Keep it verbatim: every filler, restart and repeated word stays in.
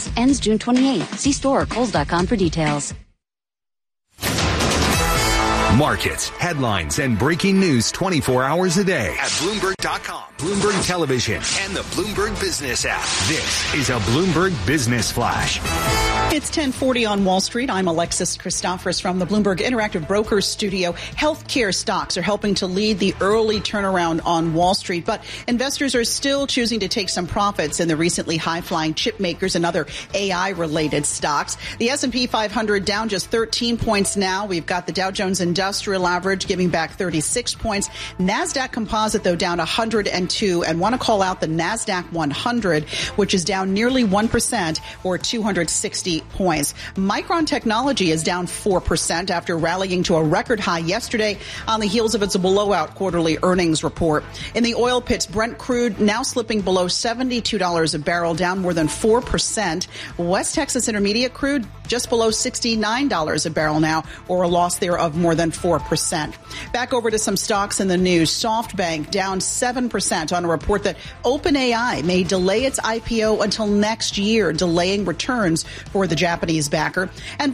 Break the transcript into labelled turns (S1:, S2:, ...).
S1: pass ends June twenty-eighth. See store or Kohl's dot com for details.
S2: Markets, headlines, and breaking news twenty-four hours a day at Bloomberg dot com, Bloomberg Television, and the Bloomberg Business app. This is a Bloomberg Business Flash.
S3: It's ten forty on Wall Street. I'm Alexis Christophorous from the Bloomberg Interactive Brokers Studio. Healthcare stocks are helping to lead the early turnaround on Wall Street, but investors are still choosing to take some profits in the recently high-flying chip makers and other A I-related stocks. The S and P five hundred down just thirteen points now. We've got the Dow Jones Industrial Average giving back thirty-six points. NASDAQ Composite, though, down one hundred two. And want to call out the NASDAQ one hundred, which is down nearly one percent or two hundred sixty points. Micron Technology is down four percent after rallying to a record high yesterday on the heels of its blowout quarterly earnings report. In the oil pits, Brent crude now slipping below seventy-two dollars a barrel, down more than four percent. West Texas Intermediate crude just below sixty-nine dollars a barrel now, or a loss there of more than four percent. Back over to some stocks in the news. SoftBank down seven percent on a report that OpenAI may delay its I P O until next year, delaying returns for the Japanese backer. And